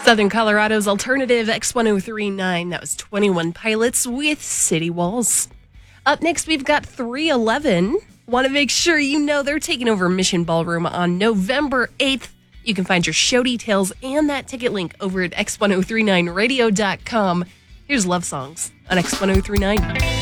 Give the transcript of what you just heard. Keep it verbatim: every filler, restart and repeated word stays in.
Southern Colorado's alternative X ten thirty-nine. That was twenty-one Pilots with City Walls. Up next, we've got three eleven. Want to make sure you know they're taking over Mission Ballroom on November eighth. You can find your show details and that ticket link over at x ten thirty-nine radio dot com. Here's Love Songs on X ten thirty-nine.